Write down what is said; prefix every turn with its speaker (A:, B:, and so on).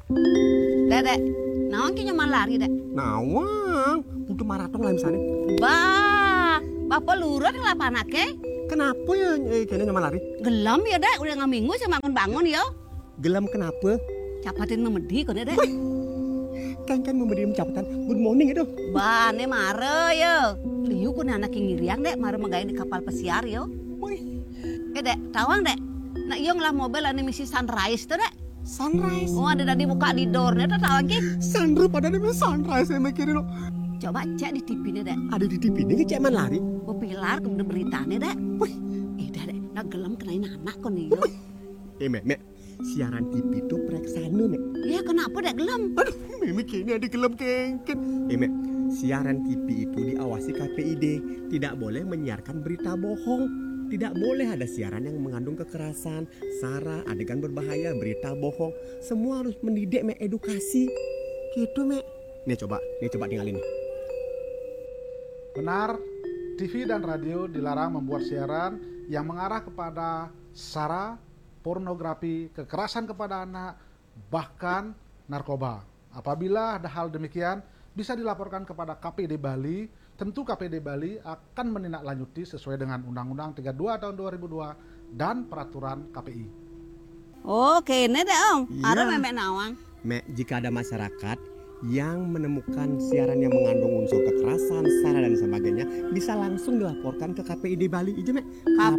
A: Dek, nawang ki nyaman lari dek.
B: Nawang, udah maraton lah misalnya.
A: Bapak lurut ngelapanake.
B: Kenapa ya kayaknya nyaman lari?
A: Gelam ya dek, udah ngaminggu saya bangun-bangun ya.
B: Gelam kenapa?
A: Capatin memedi kok dek.
B: Kan memberi capatan good morning itu.
A: Bane mare ya. Liu kun anak ngiriang dek, mare magain di kapal pesiar yo. Dek, tawang dek. Nak iyo ngelah mobil ane misi sunrise tuh dek.
B: Sunrise.
A: Oh ada tadi buka di doornya tuh tawang ki.
B: Sunrise pada nih sunrise saya mikirin lo.
A: Coba cek di TV nih dek.
B: Ada di TV ini cek man lari.
A: Pilar kemudian beritanya dek. Dek, nak gelam kenain anak kok nih yo.
B: Mek, siaran TV itu preksana mek.
A: Ya kenapa dek gelam?
B: Aduh, Mimi kayaknya ada gelam kengken. Mek, siaran TV itu diawasi KPID. Tidak boleh menyiarkan berita bohong. Tidak boleh ada siaran yang mengandung kekerasan, sara, adegan berbahaya, berita bohong. Semua harus mendidik, mek, edukasi. Gitu, mek. Nih coba tinggalin nih.
C: Benar, TV dan radio dilarang membuat siaran yang mengarah kepada sara, pornografi, kekerasan kepada anak, bahkan narkoba. Apabila ada hal demikian, bisa dilaporkan kepada KPD Bali. Tentu KPD Bali akan menindaklanjuti sesuai dengan Undang-Undang 32 tahun 2002 dan Peraturan KPI.
A: Oke, ini deh om.
B: Ya.
A: Ada memek nawang.
B: Mek, jika ada masyarakat yang menemukan siaran yang mengandung unsur kekerasan, sara dan sebagainya, bisa langsung dilaporkan ke KPID Bali. Itu, mek.